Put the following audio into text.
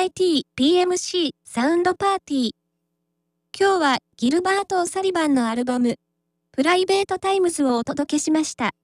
PMC サウンドパーティー。今日はギルバート・オサリバンのアルバム、プライベートタイムズをお届けしました。